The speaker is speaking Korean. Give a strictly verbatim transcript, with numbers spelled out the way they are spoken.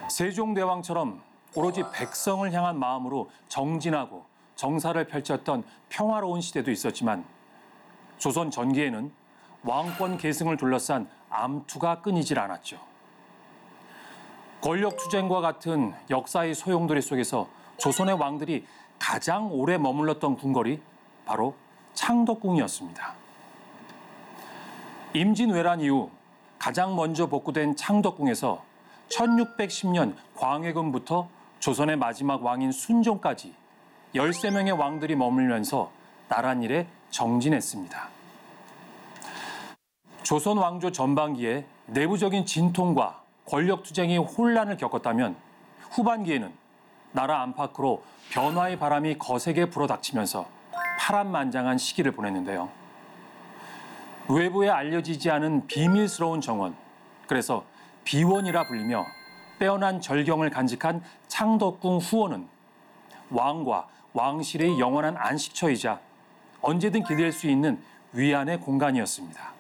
세종대왕처럼 오로지 백성을 향한 마음으로 정진하고 정사를 펼쳤던 평화로운 시대도 있었지만 조선 전기에는 왕권 계승을 둘러싼 암투가 끊이질 않았죠. 권력 투쟁과 같은 역사의 소용돌이 속에서 조선의 왕들이 가장 오래 머물렀던 궁궐이 바로 창덕궁이었습니다. 임진왜란 이후 가장 먼저 복구된 창덕궁에서 천육백십 년 광해군부터 조선의 마지막 왕인 순종까지 열세 명의 왕들이 머물면서 나랏일에 정진했습니다. 조선 왕조 전반기에 내부적인 진통과 권력 투쟁이 혼란을 겪었다면 후반기에는 나라 안팎으로 변화의 바람이 거세게 불어닥치면서 파란만장한 시기를 보냈는데요. 외부에 알려지지 않은 비밀스러운 정원, 그래서 비원이라 불리며 빼어난 절경을 간직한 창덕궁 후원은 왕과 왕실의 영원한 안식처이자 언제든 기댈 수 있는 위안의 공간이었습니다.